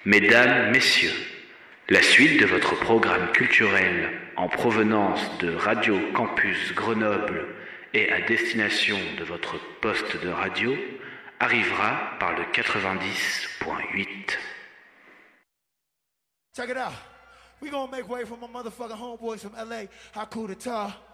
Mesdames, Messieurs, la suite de votre programme culturel en provenance de Radio Campus Grenoble et à destination de votre poste de radio arrivera par le 90.8. Check it out. We gonna make way for my motherfucking homeboys from LA. How cool the tar.